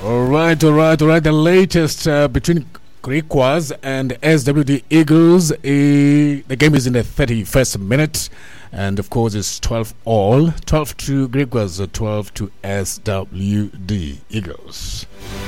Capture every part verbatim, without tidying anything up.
All right, all right, all right. The latest uh, between Griquas and S W D Eagles. Uh, the game is in the thirty-first minute. And of course, it's twelve all. twelve to Griquas, twelve to S W D Eagles.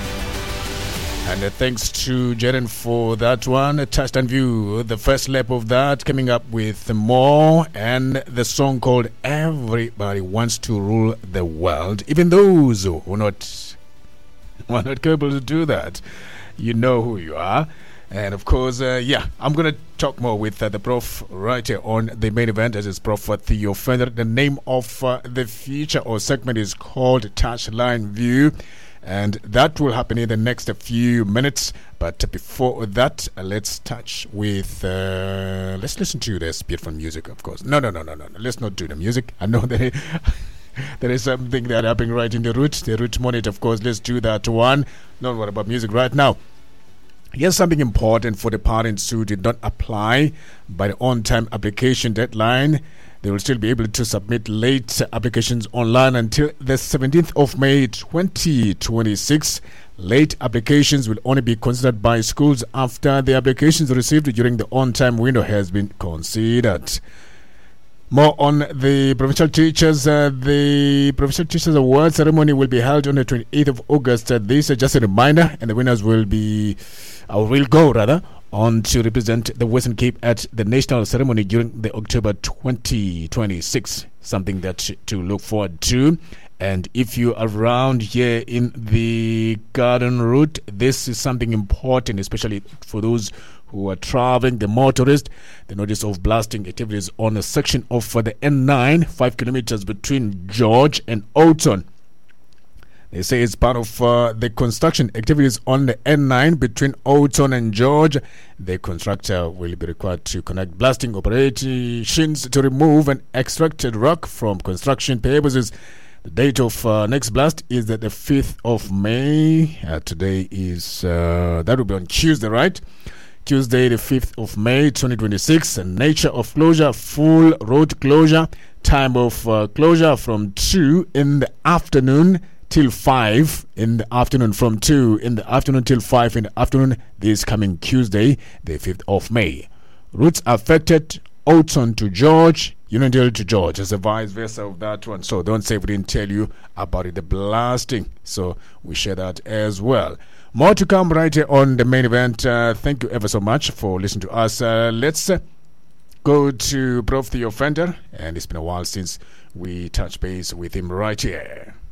And uh, thanks to Jaren for that one. A touchdown view. The first lap of that coming up with more. And the song called Everybody Wants to Rule the World. Even those who are not, who are not capable to do that, you know who you are. And of course, uh, yeah, I'm going to talk more with uh, the Prof right here on the main event. As is Prof Theo Fender. The name of uh, the feature or segment is called Touchline View. And that will happen in the next few minutes. But before that, uh, let's touch with, uh, let's listen to this beautiful music, of course. No, no, no, no, no, no. Let's not do the music. I know that there is something that happening right in the root. The root monitor, of course. Let's do that one. Not worry about music right now. Here's something important for the parents who did not apply by the on-time application deadline. They will still be able to submit late applications online until the seventeenth of May twenty twenty-six. Late applications will only be considered by schools after the applications received during the on-time window has been considered. More on the Provincial Teachers. Uh, the Provincial Teachers Award ceremony will be held on the twenty-eighth of August. Uh, this is just a reminder, and the winners will be, or will go rather, on to represent the Western Cape at the national ceremony during the October twenty twenty-six. Something that to look forward to. And if you're around here in the Garden Route, this is something important, especially for those who are traveling, the motorist. The notice of blasting activities on a section of uh, the N nine, five kilometers between George and Oudtshoorn. They say it's part of uh, the construction activities on the N nine between Oudtshoorn and George. The constructor will be required to conduct blasting operations to remove and extracted rock from construction purposes. The date of uh, next blast is the fifth of May. Uh, today is, uh, that will be on Tuesday, right? Tuesday, the fifth of May, twenty twenty-six. And nature of closure, full road closure. Time of uh, closure from two in the afternoon till five in the afternoon. From two in the afternoon till five in the afternoon. This coming Tuesday, the fifth of May. Routes affected: Oudtshoorn to George, Unondale to George. As a vice versa of that one. So don't say we didn't tell you about it, the blasting. So we share that as well. More to come right here on the main event. Uh, thank you ever so much for listening to us. Uh, let's uh, go to Prof Theo Fender. And it's been a while since we touched base with him right here.